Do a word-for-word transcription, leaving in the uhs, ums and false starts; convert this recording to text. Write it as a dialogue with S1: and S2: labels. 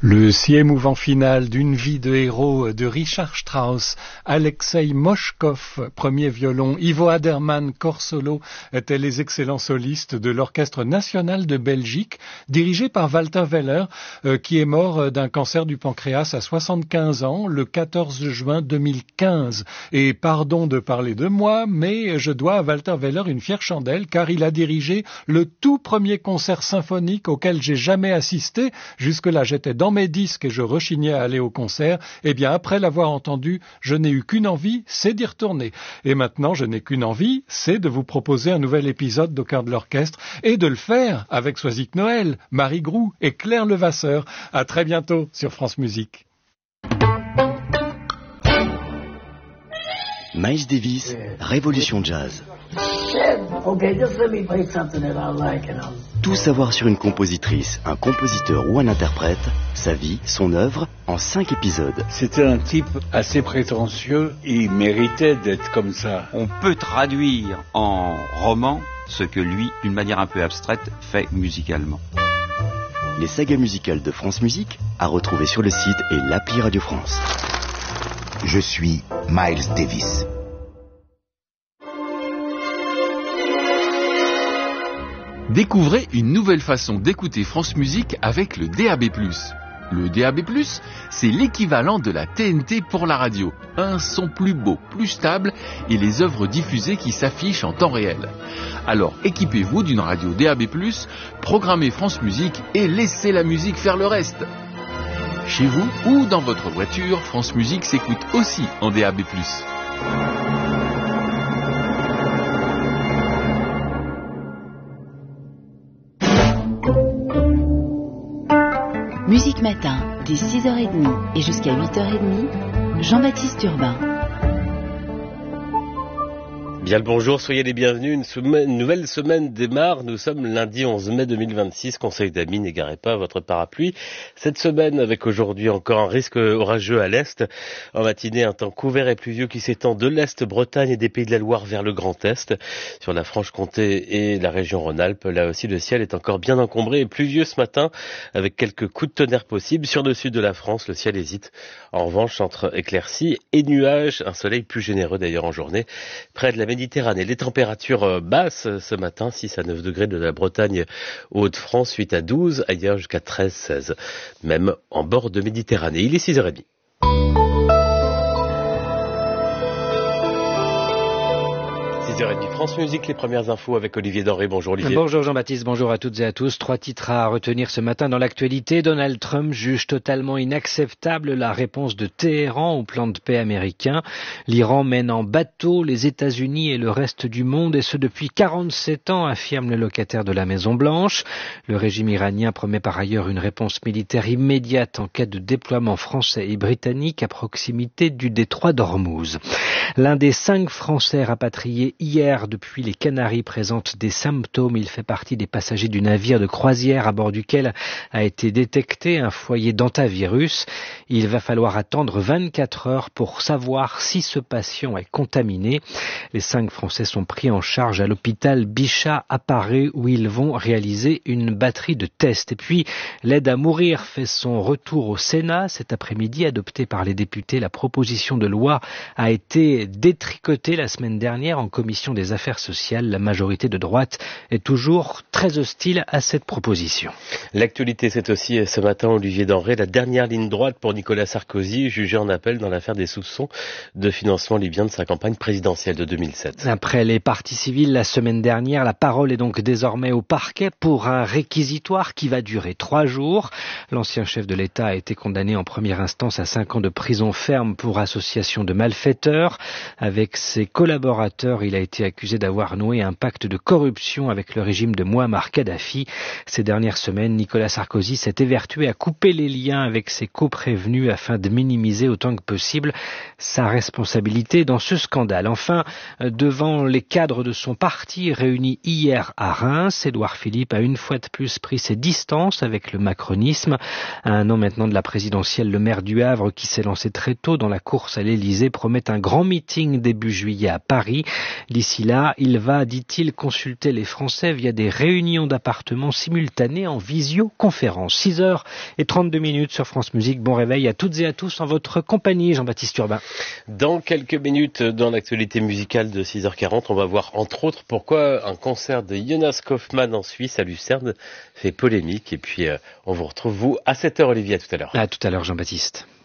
S1: Le si émouvant final d'une vie de héros de Richard Strauss, Alexei Moshkov, premier violon, Ivo Haderman, corps solo, étaient les excellents solistes de l'Orchestre national de Belgique, dirigé par Walter Weller, euh, qui est mort d'un cancer du pancréas à soixante-quinze ans, le quatorze juin deux mille quinze. Et pardon de parler de moi, mais je dois à Walter Weller une fière chandelle, car il a dirigé le tout premier concert symphonique auquel j'ai jamais assisté. Jusque-là, j'étais dans mes disques et je rechignais à aller au concert. Eh bien, après l'avoir entendu, je n'ai eu qu'une envie, c'est d'y retourner. Et maintenant, je n'ai qu'une envie, c'est de vous proposer un nouvel épisode d'Au cœur de l'orchestre et de le faire avec Soisic Noël, Marie Groux et Claire Levasseur. À très bientôt sur France Musique.
S2: Miles Davis, Révolution Jazz.
S3: Okay, just let me play something that I like and I'll...
S2: Tout savoir sur une compositrice, un compositeur ou un interprète, sa vie, son œuvre, en cinq épisodes.
S4: C'était un type assez prétentieux, il méritait d'être comme ça.
S5: On peut traduire en roman ce que lui, d'une manière un peu abstraite, fait musicalement.
S2: Les sagas musicales de France Musique, à retrouver sur le site et l'appli Radio France.
S6: Je suis Miles Davis.
S7: Découvrez une nouvelle façon d'écouter France Musique avec le D A B plus. Le D A B plus, c'est l'équivalent de la T N T pour la radio. Un son plus beau, plus stable et les œuvres diffusées qui s'affichent en temps réel. Alors équipez-vous d'une radio D A B plus, programmez France Musique et laissez la musique faire le reste. Chez vous ou dans votre voiture, France Musique s'écoute aussi en D A B plus.
S8: Musique Matin, dès six heures trente et jusqu'à huit heures trente, Jean-Baptiste Urbain.
S9: Bien le bonjour, soyez les bienvenus. Une, semaine, une nouvelle semaine démarre. Nous sommes lundi onze mai deux mille vingt-six. Conseil d'amis, n'égarez pas votre parapluie. Cette semaine, avec aujourd'hui encore un risque orageux à l'est. En matinée, un temps couvert et pluvieux qui s'étend de l'est Bretagne et des Pays de la Loire vers le Grand Est. Sur la Franche-Comté et la région Rhône-Alpes, là aussi le ciel est encore bien encombré et pluvieux ce matin, avec quelques coups de tonnerre possibles. Sur le sud de la France, le ciel hésite. En revanche, entre éclaircies et nuages, un soleil plus généreux d'ailleurs en journée. Près de la Méditerranée. Les températures basses ce matin, six à neuf degrés de la Bretagne aux Hauts-de-France, huit à douze, ailleurs jusqu'à treize à seize, même en bord de Méditerranée. Il est six heures trente. six heures trente, France Musique, les premières infos avec Olivier Denré. Bonjour Olivier.
S10: Bonjour Jean-Baptiste, bonjour à toutes et à tous. Trois titres à retenir ce matin dans l'actualité. Donald Trump juge totalement inacceptable la réponse de Téhéran au plan de paix américain. L'Iran mène en bateau les États-Unis et le reste du monde, et ce depuis quarante-sept ans, affirme le locataire de la Maison-Blanche. Le régime iranien promet par ailleurs une réponse militaire immédiate en cas de déploiement français et britannique à proximité du détroit d'Ormuz. L'un des cinq Français rapatriés hier depuis les Canaries présente des symptômes. Il fait partie des passagers du navire de croisière à bord duquel a été détecté un foyer d'hantavirus. Il va falloir attendre vingt-quatre heures pour savoir si ce patient est contaminé. Les cinq Français sont pris en charge à l'hôpital Bichat à Paris où ils vont réaliser une batterie de tests. Et puis, l'aide à mourir fait son retour au Sénat. Cet après-midi, adoptée par les députés, la proposition de loi a été détricotée la semaine dernière en commission des affaires sociales. La majorité de droite est toujours très hostile à cette proposition.
S9: L'actualité, c'est aussi ce matin, Olivier Denré, la dernière ligne droite pour Nicolas Sarkozy, jugé en appel dans l'affaire des soupçons de financement libyen de sa campagne présidentielle de deux mille sept.
S10: Après les parties civiles la semaine dernière, la parole est donc désormais au parquet pour un réquisitoire qui va durer trois jours. L'ancien chef de l'État a été condamné en première instance à cinq ans de prison ferme pour association de malfaiteurs. Avec ses collaborateurs, il a été accusé d'avoir noué un pacte de corruption avec le régime de Mouammar Kadhafi. Ces dernières semaines, Nicolas Sarkozy s'est évertué à couper les liens avec ses coprévenus afin de minimiser autant que possible sa responsabilité dans ce scandale. Enfin, devant les cadres de son parti réunis hier à Reims, Édouard Philippe a une fois de plus pris ses distances avec le macronisme. À un an maintenant de la présidentielle, le maire du Havre, qui s'est lancé très tôt dans la course à l'Élysée, promet un grand meeting début juillet à Paris. D'ici là, il va, dit-il, consulter les Français via des réunions d'appartements simultanées en visioconférence. six heures trente-deux minutes sur France Musique. Bon réveil à toutes et à tous en votre compagnie, Jean-Baptiste Urbain.
S9: Dans quelques minutes, dans l'actualité musicale de six heures quarante, on va voir entre autres pourquoi un concert de Jonas Kaufmann en Suisse à Lucerne fait polémique. Et puis, euh, on vous retrouve, vous, à sept heures, Olivier, à tout à l'heure.
S10: À tout à l'heure, Jean-Baptiste.